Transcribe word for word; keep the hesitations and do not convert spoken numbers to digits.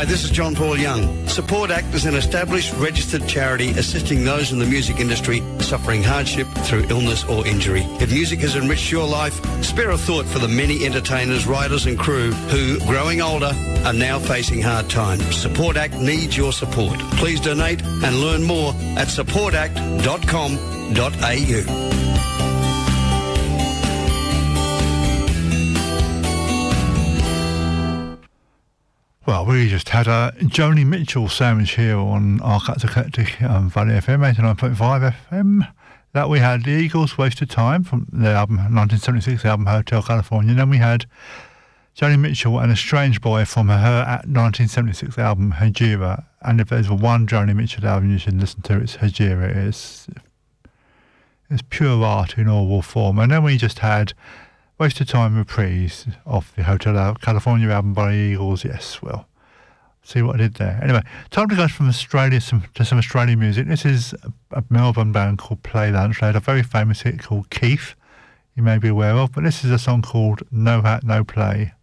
Hi, this is John Paul Young. Support Act is an established registered charity assisting those in the music industry suffering hardship through illness or injury. If music has enriched your life, spare a thought for the many entertainers, writers and crew who, growing older, are now facing hard times. Support Act needs your support. Please donate and learn more at support act dot com dot a u. Well, we just had a Joni Mitchell sandwich here on our Arcats Eclectic um, Valley F M, eighty-nine point five F M. That we had the Eagles' Wasted Time from their album, nineteen seventy-six album Hotel California. And then we had Joni Mitchell and A Strange Boy from her nineteen seventy-six album Hejira. And if there's one Joni Mitchell album you should listen to, it's Hejira. It's, it's pure art in oral form. And then we just had Wasted Time reprise of the Hotel California album by the Eagles. Yes, well, see what I did there. Anyway, time to go from Australia some, to some Australian music. This is a, a Melbourne band called Play Lunch. They had a very famous hit called Keith, you may be aware of, but this is a song called No Hat, No Play.